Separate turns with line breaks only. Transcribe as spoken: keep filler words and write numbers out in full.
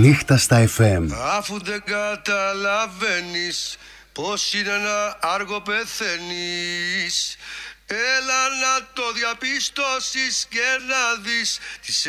Νύχτα στα εφ εμ.
Αφού δεν καταλαβαίνεις πως είναι να άργο πεθαίνεις, έλα να το διαπιστώσεις και να δεις τις